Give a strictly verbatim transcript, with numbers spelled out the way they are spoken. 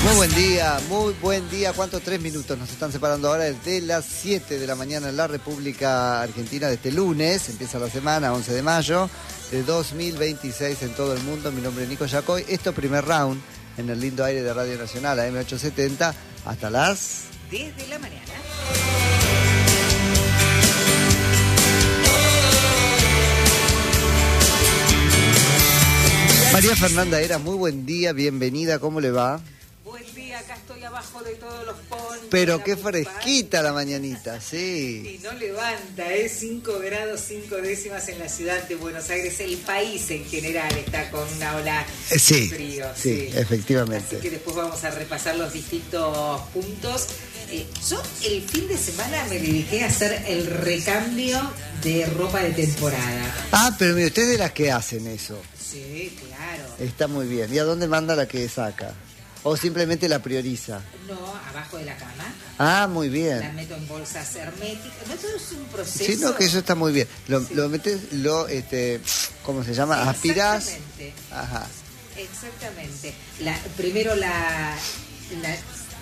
Muy buen día, muy buen día. ¿Cuántos? Tres minutos nos están separando ahora de las siete de la mañana en la República Argentina de este lunes. Empieza la semana, once de mayo de dos mil veintiséis en todo el mundo. Mi nombre es Nico Yacoy. Esto primer round en el lindo aire de Radio Nacional, A M ochocientos setenta, hasta las diez de la mañana. María Fernanda Era, muy buen día, bienvenida, ¿cómo le va? Buen día, acá estoy abajo de todos los ponchos. Pero qué fresquita la mañanita, sí. Y no levanta, es ¿eh? cinco grados, cinco décimas en la ciudad de Buenos Aires. El país en general está con una ola eh, sí, de frío. Sí, sí, efectivamente. Así que después vamos a repasar los distintos puntos. Eh, yo el fin de semana me dediqué a hacer el recambio de ropa de temporada. Ah, pero mire, usted es de las que hacen eso. Sí, claro. Está muy bien. ¿Y a dónde manda la que saca? ¿O simplemente la prioriza? No, abajo de la cama. Ah, muy bien. La meto en bolsas herméticas. No, todo es un proceso. Sí, no, que eso está muy bien. Lo, sí. lo metes, lo, este, ¿cómo se llama? Aspirás. Exactamente. Ajá. Exactamente. La, primero la, la